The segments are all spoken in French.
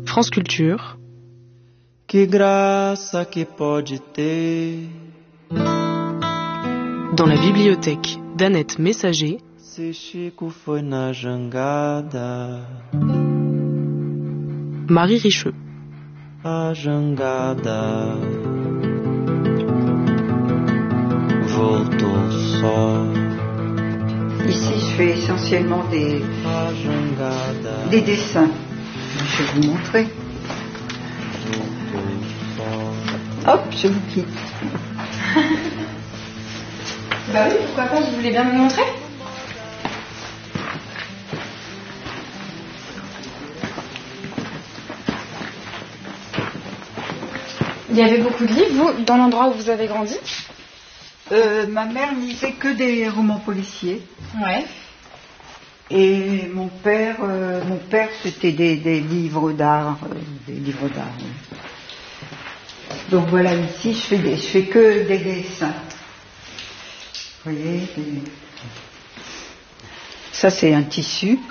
France Culture. Que graça que pode ter Dans la bibliothèque d'Annette Messager. se Chico foi na jangada. Marie Richeux. A jangada voltou só. Ici, je fais essentiellement A jangada des dessins. Je vais vous montrer. voltou só. Hop, je vous quitte. Bah oui, pourquoi pas, je voulais bien me montrer. Il y avait beaucoup de livres, vous, dans l'endroit où vous avez grandi? Ma mère lisait que des romans policiers. Ouais. Et mon père, c'était des livres d'art. Oui. Donc voilà, ici, je fais que des dessins. Vous voyez, ça c'est un tissu.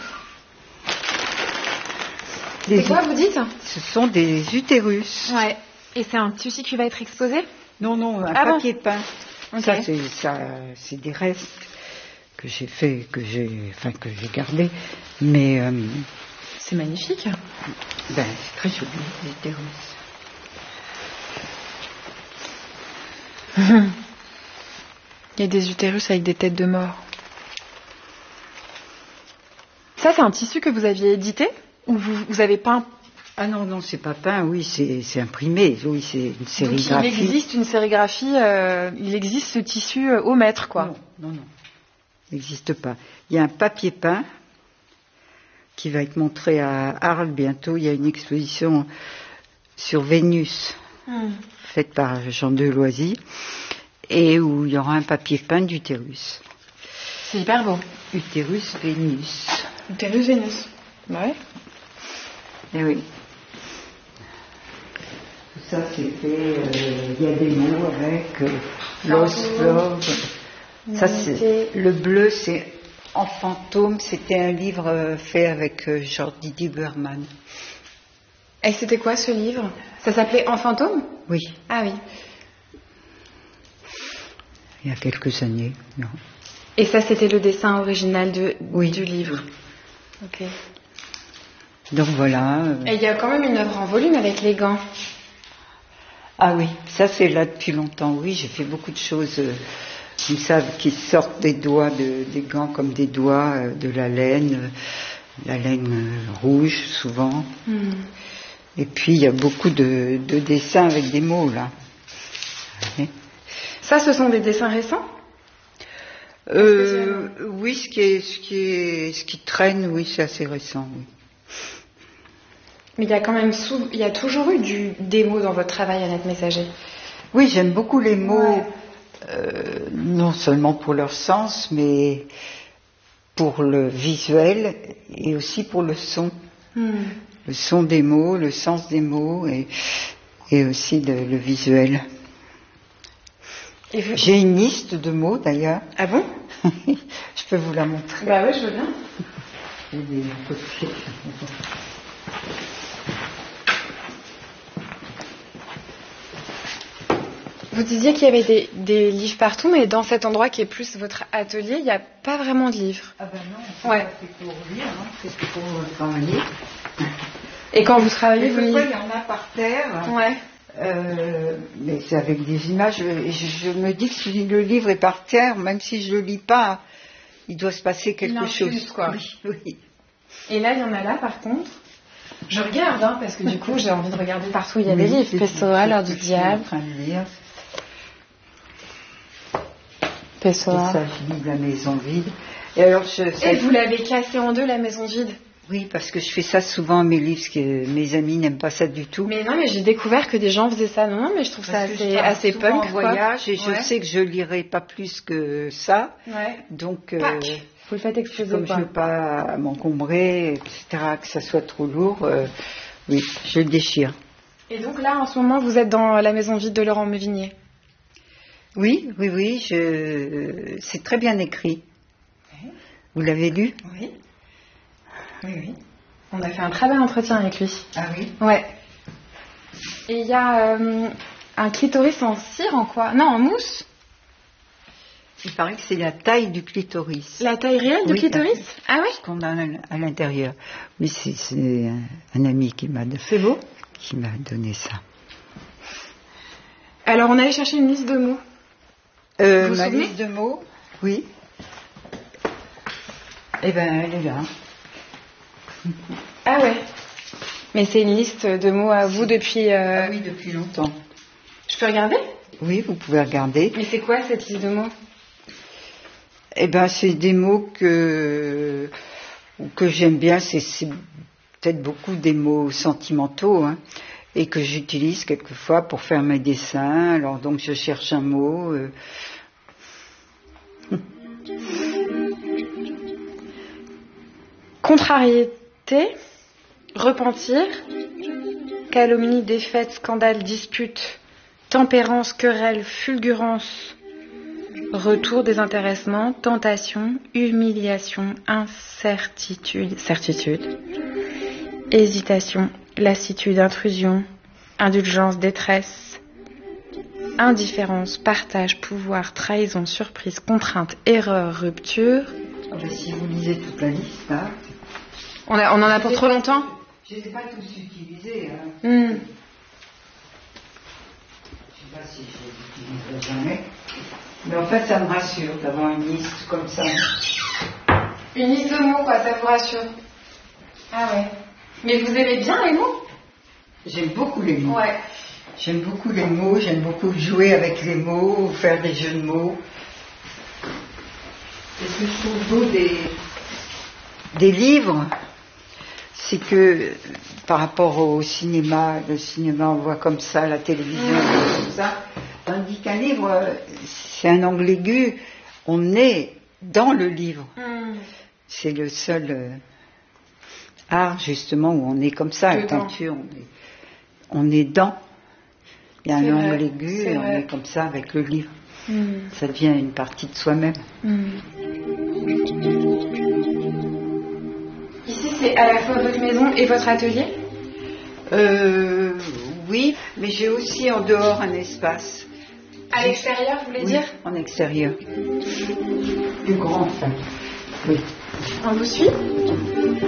C'est quoi, vous dites? Ce sont des utérus. Ouais. Et c'est un tissu qui va être exposé? Non, un Ah bon? papier peint. Ok. Ça, c'est des restes que j'ai fait, que j'ai gardé. Mais C'est magnifique. c'est très joli, les utérus. Il y a des utérus avec des têtes de mort. Ça, c'est un tissu que vous aviez édité? Ou vous avez peint? Ah non, c'est pas peint, oui, c'est imprimé, oui, c'est une Donc sérigraphie. il existe une sérigraphie, il existe ce tissu au mètre, quoi. Non, il n'existe pas. Il y a un papier peint qui va être montré à Arles bientôt. Il y a une exposition sur Vénus faite par Jean Deloisy et où il y aura un papier peint d'utérus. C'est hyper beau. Utérus Vénus. Utérus Vénus. Bah ouais. Eh oui. Ça c'est fait, il y a des mots avec Lost Love. Ça c'est le bleu, c'est En fantôme. C'était un livre fait avec Jordi Lieberman. Et c'était quoi ce livre? Ça s'appelait En fantôme? Oui, Ah oui. il y a quelques années. Non. Et ça, c'était le dessin original Oui. du livre. Ok. Donc voilà. Et il y a quand même une œuvre en volume avec les gants. Ah oui, ça c'est là depuis longtemps. Oui, j'ai fait beaucoup de choses comme ça qui sortent des doigts des gants comme des doigts de la laine rouge souvent. Et puis il y a beaucoup de dessins avec des mots là. Oui. Ça, ce sont des dessins récents? Oui, ce qui traîne, oui, c'est assez récent. Oui. Mais il y a quand même il y a toujours eu des mots dans votre travail, Annette Messager. Oui, j'aime beaucoup les mots, Ouais. non seulement pour leur sens, mais pour le visuel et aussi pour le son. Le son des mots, le sens des mots et aussi le visuel. Et vous... J'ai une liste de mots d'ailleurs. Ah bon? Je peux vous la montrer. Bah oui, je veux bien. J'ai des copies. Vous disiez qu'il y avait des livres partout, mais dans cet endroit qui est plus votre atelier, il n'y a pas vraiment de livres. Ah ben non, Ouais. c'est pour lire, hein, c'est pour travailler. Et quand vous travaillez, vous Il y lisez? en a par terre. Ouais. Mais c'est avec des images. Et je me dis que si le livre est par terre, même si je le lis pas, il doit se passer quelque infuse, chose. quoi. Oui. Et là, il y en a là, par contre. Je regarde, hein, parce que du coup, j'ai envie de regarder partout où il y a des Oui, livres. c'est Pessoa, l'heure du ce que je suis en diable. train de lire. Et Pessoa. ça, je lis La maison vide. Et alors, Et vous l'avez cassé en deux, la maison vide. oui, parce que je fais ça souvent à mes livres, parce que mes amis n'aiment pas ça du tout. Mais non, mais j'ai découvert que des gens faisaient ça. Non, mais je trouve ça Parce que je pars assez souvent punk, en quoi. voyage et je Ouais. sais que je lirai pas plus que ça. Ouais. Donc, Pâques. Vous le faites exploser, comme je quoi. ne veux pas m'encombrer, etc., que ça soit trop lourd, oui, je le déchire. Et donc là, en ce moment, vous êtes dans la maison vide de Laurent Meuvigné. Oui, c'est très bien écrit. Vous l'avez lu? Oui. Oui, oui. On a fait un très bel entretien avec lui. Ah oui? Ouais. Et il y a un clitoris en cire, en quoi? Non, en mousse. Il paraît que c'est la taille du clitoris. La taille réelle du clitoris? Ah oui? Qu'on a à l'intérieur. Mais c'est un ami qui m'a C'est beau. Qui m'a donné ça. Alors, on allait chercher une liste de mots. Vous Ma souvenez? liste de mots? Oui. Eh ben, elle est là. Ah ouais. Mais c'est une liste de mots à vous depuis... Ah oui, depuis longtemps. Je peux regarder? Oui, vous pouvez regarder. Mais c'est quoi cette liste de mots? Eh ben, c'est des mots que j'aime bien. C'est peut-être beaucoup des mots sentimentaux, hein, et que j'utilise quelquefois pour faire mes dessins. Alors donc, je cherche un mot. Contrariété, repentir, calomnie, défaite, scandale, dispute, tempérance, querelle, fulgurance, retour, désintéressement, tentation, humiliation, incertitude, certitude, hésitation, lassitude, intrusion, indulgence, détresse, indifférence, partage, pouvoir, trahison, surprise, contrainte, erreur, rupture. Si vous lisez toute la liste, là. On en a pour trop longtemps? Je ne les ai pas tous utilisés. Hein. Je ne sais pas si je les utiliserai jamais. Mais en fait, ça me rassure d'avoir une liste comme ça. Une liste de mots, quoi, ça vous rassure? Ah ouais. Mais vous aimez bien les mots? J'aime beaucoup les mots. Ouais. J'aime beaucoup les mots, j'aime beaucoup jouer avec les mots, faire des jeux de mots. Et ce que je trouve beau des livres, c'est que par rapport au cinéma, le cinéma on voit comme ça, la télévision on voit comme ça, tandis qu'un livre, c'est un angle aigu, on est dans le livre. C'est le seul art justement où on est comme ça, la peinture, on est dans. Il y a un angle aigu et on est comme ça avec le livre. Ça devient une partie de soi-même. Ici, c'est à la fois votre maison et votre atelier? Oui, mais j'ai aussi en dehors un espace. À l'extérieur, vous voulez dire? En extérieur. Plus grand, enfin. Oui. On vous suit?